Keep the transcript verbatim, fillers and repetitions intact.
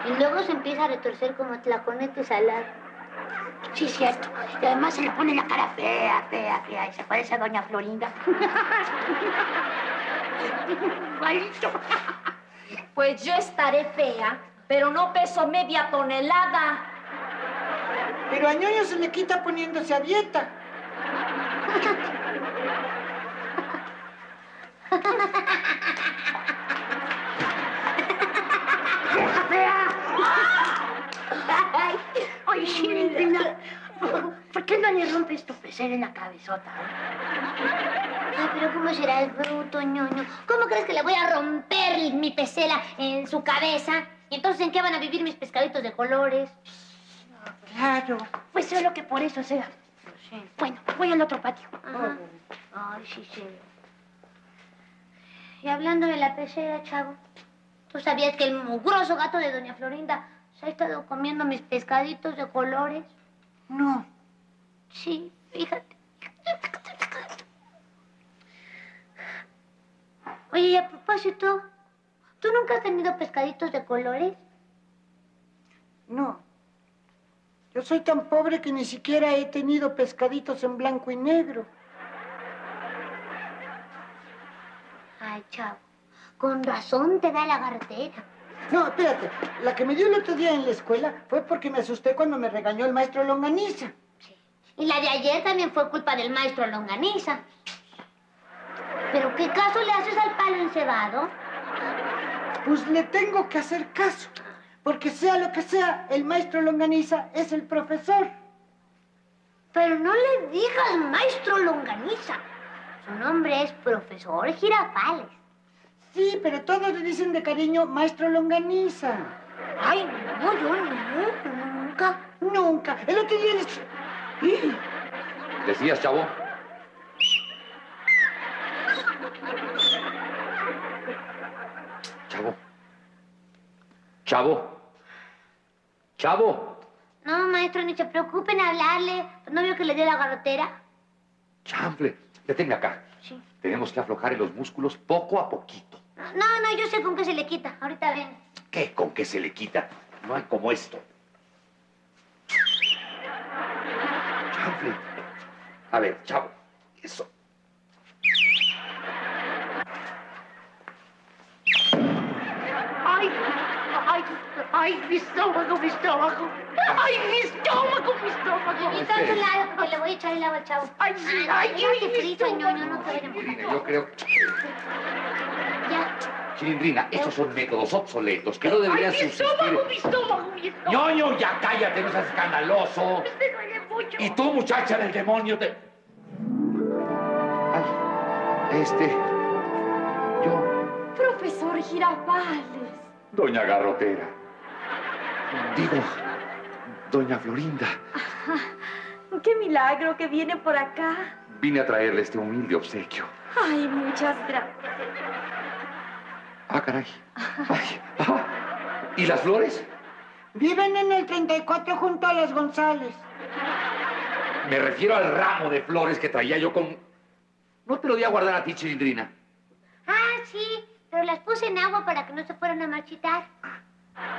Y luego se empieza a retorcer como tlaconete salado. Sí, es cierto. Y además se le pone la cara fea, fea, fea. Y se parece a doña Florinda. Igualito. Pues yo estaré fea, pero no peso media tonelada. Pero a Ñoño se le quita poniéndose a dieta. Ay, ay, Chilindrina, ¿por qué no le rompes tu pecera en la cabezota? Ay, pero ¿cómo será el bruto, Ñoño? ¿Cómo crees que le voy a romper mi pecera en su cabeza? ¿Y entonces en qué van a vivir mis pescaditos de colores? Claro. Pues solo que por eso sea. Sí. Bueno, voy al otro patio. Ajá. Ay, sí, sí. Y hablando de la pecera, chavo, ¿tú sabías que el mugroso gato de doña Florinda se ha estado comiendo mis pescaditos de colores? No. Sí, fíjate. Oye, y a propósito, ¿tú nunca has tenido pescaditos de colores? No. Yo soy tan pobre que ni siquiera he tenido pescaditos en blanco y negro. Ay, chavo, con razón te da la gartera. No, espérate. La que me dio el otro día en la escuela fue porque me asusté cuando me regañó el maestro Longaniza. Sí. Y la de ayer también fue culpa del maestro Longaniza. ¿Pero qué caso le haces al palo encebado? Pues le tengo que hacer caso. Porque sea lo que sea, el maestro Longaniza es el profesor. Pero no le digas maestro Longaniza. Su nombre es profesor Girafales. Sí, pero todos le dicen de cariño maestro Longaniza. Ay, no, yo no, nunca. Nunca. El otro día les... ¿Decías, chavo? Chavo. Chavo. Chavo. No, maestro, ni se preocupen en hablarle. ¿No vio que le dio la garrotera? Chanfle, deténme acá. Sí. Tenemos que aflojarle los músculos poco a poquito. No, no, yo sé con qué se le quita. Ahorita ven. ¿Qué? ¿Con qué se le quita? No hay como esto. Chanfle. A ver, chavo. Eso. Ay, ay, ay, mi estómago, mi estómago. Ay, mi estómago, mi estómago. Y todo un lado, porque le voy a echar el agua al chavo. Ay, sí, ay, ay, ay, qué mi frito, estómago. Ñoño, no te vayas a mojar. Chilindrina, yo creo que... Ya. Chilindrina, estos son métodos obsoletos que no deberían Ay, mi subsistir. estómago, mi estómago, mi estómago. Ñoño, ya cállate, no seas escandaloso. Me duele mucho. Y tú, muchacha del demonio, te... Ay, este... Yo... Profesor Girafales. Doña Garrotera. Digo, doña Florinda. Qué milagro que viene por acá. Vine a traerle este humilde obsequio. Ay, muchas gracias. Ah, caray. Ay, ah. ¿Y las flores? Viven en el treinta y cuatro junto a las González. Me refiero al ramo de flores que traía yo con... No te lo di a guardar a ti, Chilindrina. Ah, sí, pero las puse en agua para que no se fueran a marchitar.